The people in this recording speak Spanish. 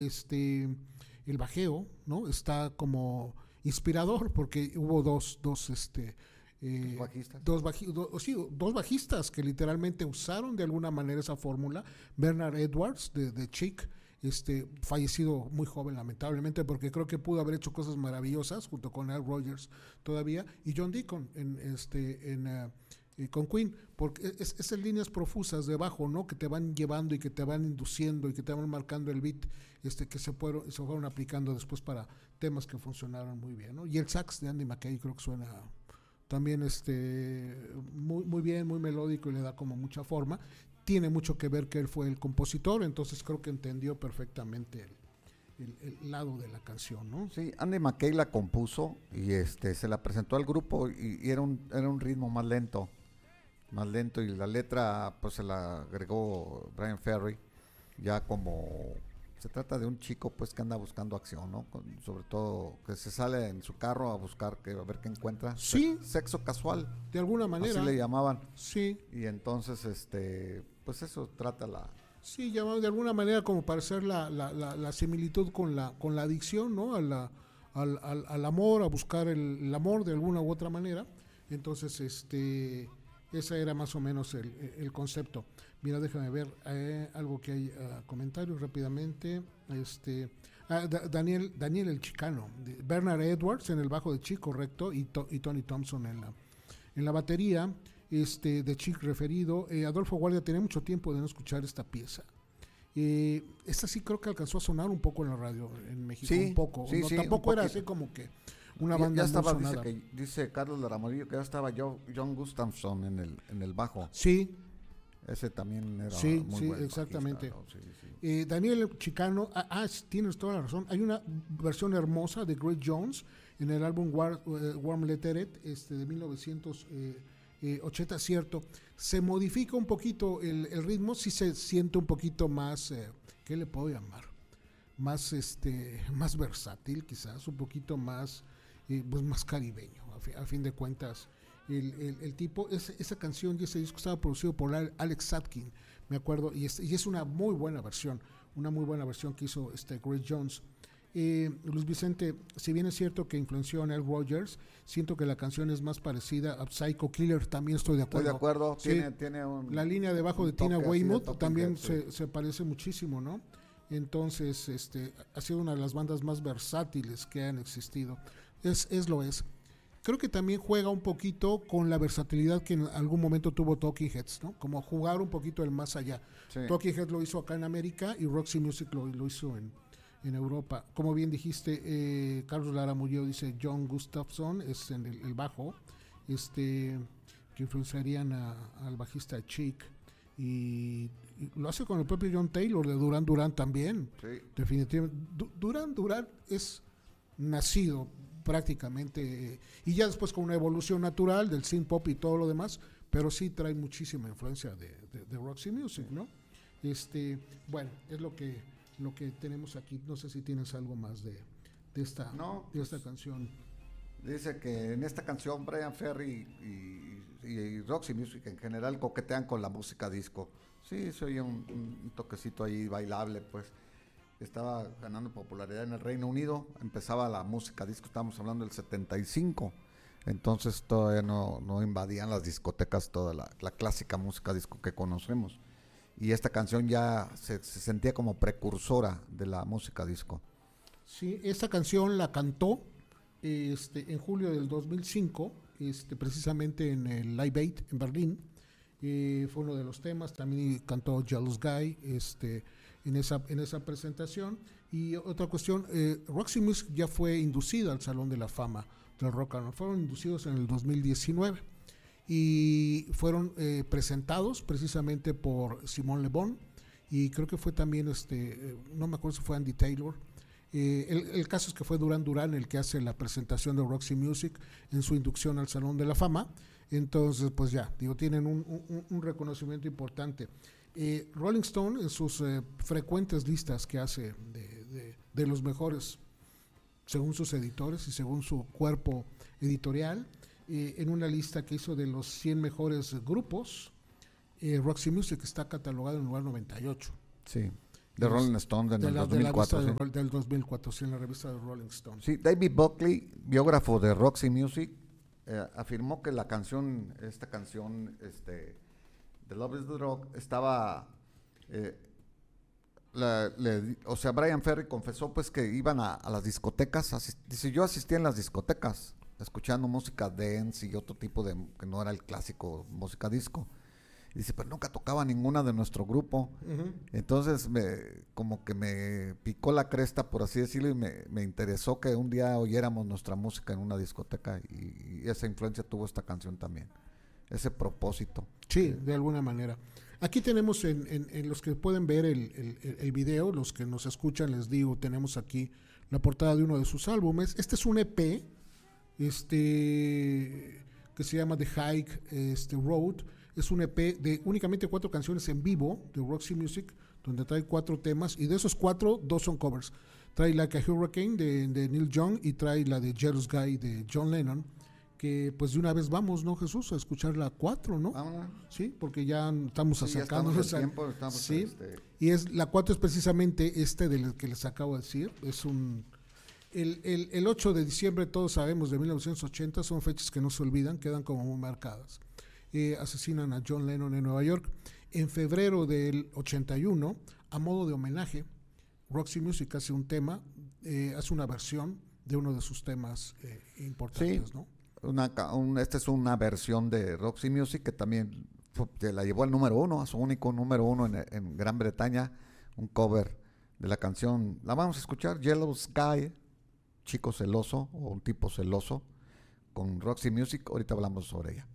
este, el bajeo, ¿no? Está como inspirador porque hubo Bajistas. dos bajistas que literalmente usaron de alguna manera esa fórmula. Bernard Edwards de Chic, fallecido muy joven lamentablemente, porque creo que pudo haber hecho cosas maravillosas junto con Al Rogers todavía, y John Deacon con Queen, porque esas líneas profusas de bajo, ¿no? Que te van llevando y que te van induciendo y que te van marcando el beat, que se fueron aplicando después para temas que funcionaron muy bien, ¿no? Y el sax de Andy McKay creo que suena también muy, muy bien, muy melódico y le da como mucha forma. Tiene mucho que ver que él fue el compositor, entonces creo que entendió perfectamente el lado de la canción, ¿no? Sí, Andy McKay la compuso y se la presentó al grupo y era un ritmo más lento, y la letra pues se la agregó Brian Ferry, ya como se trata de un chico pues que anda buscando acción, ¿no? Sobre todo que se sale en su carro a buscar, a ver qué encuentra. Sí, Sexo casual, de alguna manera. así le llamaban. Sí. Y entonces pues eso trata la... Sí, llamado de alguna manera como para hacer la similitud con la adicción, ¿no? Al amor, a buscar el amor de alguna u otra manera. Entonces, ese era más o menos el concepto. Mira, déjame ver algo que hay, comentarios rápidamente. Daniel el Chicano, Bernard Edwards en el bajo de Chic, correcto, y Tony Thompson en la batería. De Chic referido. Adolfo Guardia tenía mucho tiempo de no escuchar esta pieza. Esta sí creo que alcanzó a sonar un poco en la radio en México, sí, un poco. Sí, no, sí, tampoco era así como que una banda ya estaba, muy sonada. dice Carlos Laramorillo que ya estaba John Gustafson en el bajo. Sí. Ese también era muy buen exactamente. Bajista, ¿no? Sí. Daniel Chicano, tienes toda la razón. Hay una versión hermosa de Grace Jones en el álbum Warm Lettered de 1980, cierto. Se modifica un poquito el ritmo, sí se siente un poquito más, ¿qué le puedo llamar? Más más versátil, quizás, un poquito más pues más caribeño, a fin de cuentas. El tipo, esa canción y ese disco estaba producido por Alex Satkin, me acuerdo, y es una muy buena versión que hizo Grace Jones. Luis Vicente, si bien es cierto que influenció en Al Rogers, siento que la canción es más parecida a Psycho Killer, también estoy de acuerdo. Estoy de acuerdo, sí, tiene la línea debajo de Tina Weymouth también se parece muchísimo, ¿no? Entonces, ha sido una de las bandas más versátiles que han existido. Lo es. Creo que también juega un poquito con la versatilidad que en algún momento tuvo Talking Heads, ¿no? Como jugar un poquito el más allá. Sí. Talking Heads lo hizo acá en América y Roxy Music lo hizo en Europa. Como bien dijiste, Carlos Lara Murillo dice John Gustafson es en el bajo, que influenciarían al bajista Chic. Y lo hace con el propio John Taylor de Duran Duran también. Sí. Definitivamente. Duran es nacido prácticamente, y ya después con una evolución natural del synth pop y todo lo demás, pero sí trae muchísima influencia de Roxy Music, ¿no? Bueno, es lo que tenemos aquí. No sé si tienes algo más de esta canción. Dice que en esta canción Brian Ferry y Roxy Music en general coquetean con la música disco. Sí, se oye un toquecito ahí bailable, pues. Estaba ganando popularidad en el Reino Unido, empezaba la música disco, estábamos hablando del 75, entonces todavía no invadían las discotecas toda la clásica música disco que conocemos, y esta canción ya se sentía como precursora de la música disco. Sí, esta canción la cantó en julio del 2005, precisamente en el Live Aid en Berlín. Fue uno de los temas. También cantó Jealous Guy en esa presentación. Y otra cuestión, Roxy Music ya fue inducida al Salón de la Fama del Rock and Roll. Fueron inducidos en el 2019 y fueron presentados precisamente por Simon Le Bon, y creo que fue también no me acuerdo si fue Andy Taylor. El caso es que fue Duran Duran el que hace la presentación de Roxy Music en su inducción al Salón de la Fama. Entonces, pues ya, tienen un reconocimiento importante. Rolling Stone, en sus frecuentes listas que hace de los mejores, según sus editores y según su cuerpo editorial, en una lista que hizo de los 100 mejores grupos, Roxy Music está catalogado en el lugar 98. Sí. de Rolling Stone en el 2004. De del 2004, sí, en la revista de Rolling Stone. Sí, David Buckley, biógrafo de Roxy Music, afirmó que esta canción, The Love is the Drug, estaba... o sea, Bryan Ferry confesó pues que iban a las discotecas, dice, yo asistía en las discotecas, escuchando música dance y otro tipo que no era el clásico música disco. Y dice, pero nunca tocaba ninguna de nuestro grupo. Uh-huh. Entonces, como que me picó la cresta, por así decirlo, y me interesó que un día oyéramos nuestra música en una discoteca, y esa influencia tuvo esta canción también, ese propósito. Sí, de alguna manera. Aquí tenemos en los que pueden ver el video, los que nos escuchan, les digo, tenemos aquí la portada de uno de sus álbumes. Este es un EP, que se llama The Hike Road. Es un EP de únicamente 4 canciones en vivo de Roxy Music, donde trae 4 temas, y de esos 4, 2 son covers. Trae Like a Hurricane de Neil Young y trae la de Jealous Guy de John Lennon, que pues de una vez vamos, ¿no, Jesús? A escuchar la 4, ¿no? Sí, porque ya estamos acercándonos. Sí, y la 4 es precisamente del que les acabo de decir. Es el 8 de diciembre, todos sabemos, de 1980, son fechas que no se olvidan, quedan como muy marcadas. Asesinan a John Lennon en Nueva York. En febrero del 81, a modo de homenaje, Roxy Music hace un tema, hace una versión de uno de sus temas importantes, sí, ¿no? Esta es una versión de Roxy Music que también la llevó al número 1, a su único número 1 en Gran Bretaña, un cover de la canción. La vamos a escuchar, Yellow Sky, chico celoso o un tipo celoso, con Roxy Music. Ahorita hablamos sobre ella.